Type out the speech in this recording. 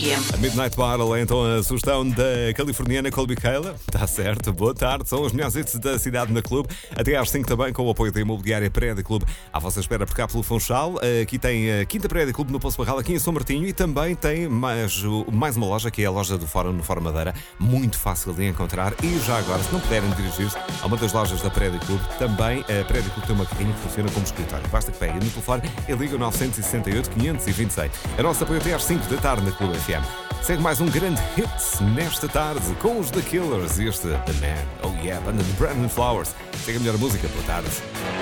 A Midnight Bottle é então a sugestão da californiana Colby Kayla. Está certo, boa tarde. São os melhores hits da cidade na Clube. Até às 5 também, com o apoio da imobiliária Prédio Clube. À vossa espera por cá pelo Funchal. Aqui tem a Quinta Prédio Clube no Poço Barral, aqui em São Martinho. E também tem mais uma loja, que é a loja do Fórum no Fórum Madeira. Muito fácil de encontrar. E já agora, se não puderem dirigir-se a uma das lojas da Prédio Clube, também a Prédio Clube tem uma carrinha que funciona como escritório. Basta que peguem no telefone e ligam 968 526. A nossa apoio até às 5 da tarde na Clube FM. Segue mais um grande hit nesta tarde com os The Killers e este The Man. Oh yeah, banda de Brandon Flowers. Segue a melhor música. Boa tarde.